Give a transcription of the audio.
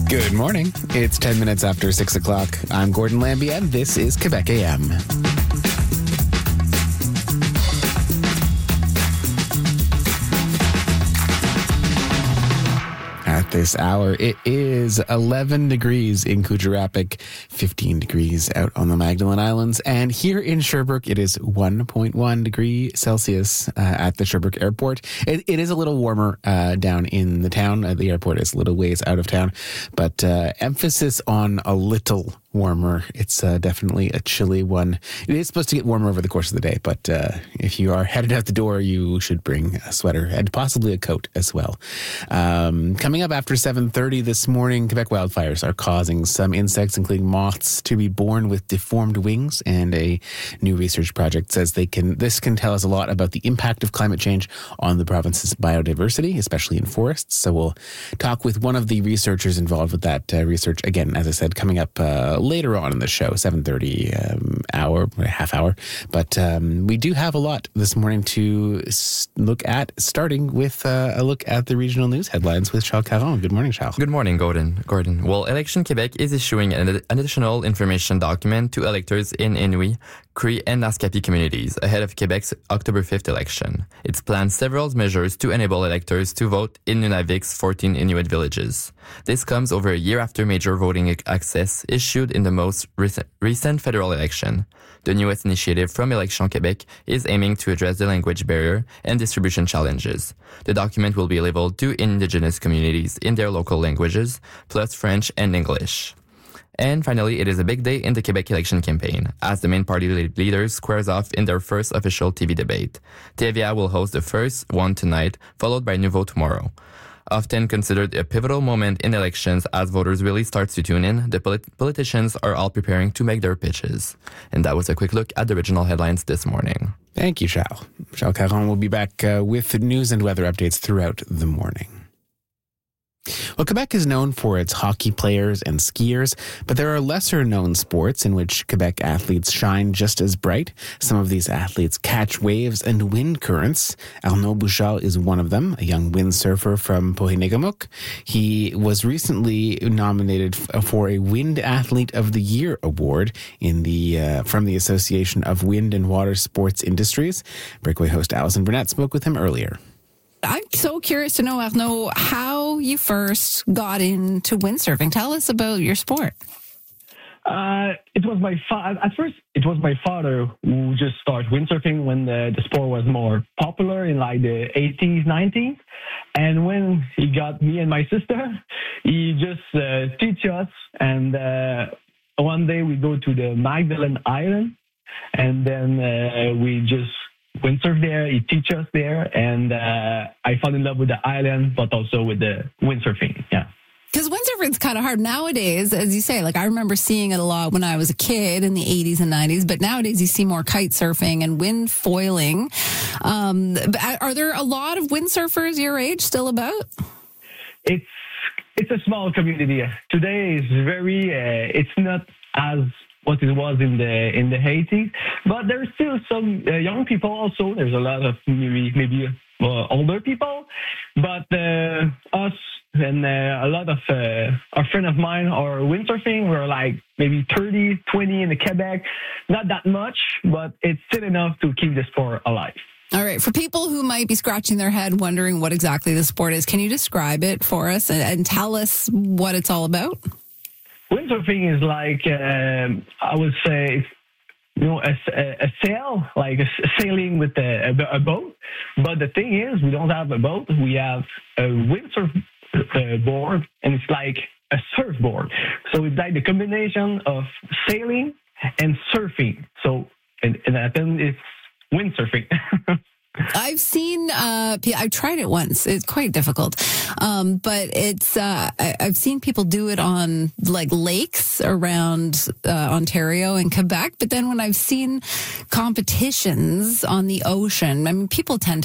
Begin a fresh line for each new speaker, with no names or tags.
Good morning. It's 10 minutes after 6 o'clock. I'm Gordon Lambie, and this is Quebec AM. At this hour, it is 11 degrees in Kuujjuaq, 15 degrees out on the Magdalen Islands, and here in Sherbrooke, it is 1.1 degree Celsius at the Sherbrooke Airport. It is a little warmer down in the town. The airport is a little ways out of town, but emphasis on a little warmer. It's definitely a chilly one. It is supposed to get warmer over the course of the day, but if you are headed out the door, you should bring a sweater and possibly a coat as well. Coming up after 7:30 this morning, Quebec wildfires are causing some insects, including moths, to be born with deformed wings, and a new research project says this can tell us a lot about the impact of climate change on the province's biodiversity, especially in forests. So we'll talk with one of the researchers involved with that research. Again, as I said, coming up later on in the show, 7:30 half hour. But we do have a lot this morning to look at, starting with a look at the regional news headlines with Charles Caron. Good morning, Charles.
Good morning, Gordon. Well, Election Quebec is issuing an additional information document to electors in Inuit, Cree, and Naskapi communities ahead of Quebec's October 5th election. It plans several measures to enable electors to vote in Nunavut's 14 Inuit villages. This comes over a year after major voting access issued in the most recent federal election. The newest initiative from Election Quebec is aiming to address the language barrier and distribution challenges. The document will be labeled to Indigenous communities in their local languages, plus French and English. And finally, it is a big day in the Quebec election campaign, as the main party leaders squares off in their first official TV debate. TVA will host the first one tonight, followed by Nouveau tomorrow. Often considered a pivotal moment in elections as voters really start to tune in, the politicians are all preparing to make their pitches. And that was a quick look at the original headlines this morning.
Thank you, Charles. Charles Caron will be back with news and weather updates throughout the morning. Well, Quebec is known for its hockey players and skiers, but there are lesser-known sports in which Quebec athletes shine just as bright. Some of these athletes catch waves and wind currents. Arnaud Bouchard is one of them, a young windsurfer from Pohinegamook. He was recently nominated for a Wind Athlete of the Year award from the Association of Wind and Water Sports Industries. Breakaway host Alison Burnett spoke with him earlier.
I'm so curious to know, Arnaud, how you first got into windsurfing. Tell us about your sport.
It was at first, it was my father who just started windsurfing when the sport was more popular in like the 80s, 90s. And when he got me and my sister, he just teach us. And one day we go to the Magdalen Island, and then we just windsurf there. He teach us there, and I fell in love with the island, but also with the windsurfing. Yeah.
Because windsurfing's kind of hard nowadays, as you say. Like, I remember seeing it a lot when I was a kid in the 80s and 90s, but nowadays you see more kite surfing and wind foiling. Are there a lot of windsurfers your age still about?
It's a small community. Today is very, it's not as what it was in the 80s, but there's still some young people also. There's a lot of maybe older people, but us and a lot of our friends of mine are windsurfing. We're like maybe 30, 20 in the Quebec. Not that much, but it's still enough to keep the sport alive.
All right. For people who might be scratching their head wondering what exactly the sport is, can you describe it for us and tell us what it's all about?
Windsurfing is like, I would say, a sail, like sailing with a boat. But the thing is, we don't have a boat. We have a windsurf board, and it's like a surfboard. So it's like the combination of sailing and surfing. So, and then it's windsurfing.
I've seen, I've tried it once. It's quite difficult. But I've seen people do it on like lakes around Ontario and Quebec. But then when I've seen competitions on the ocean, I mean, people tend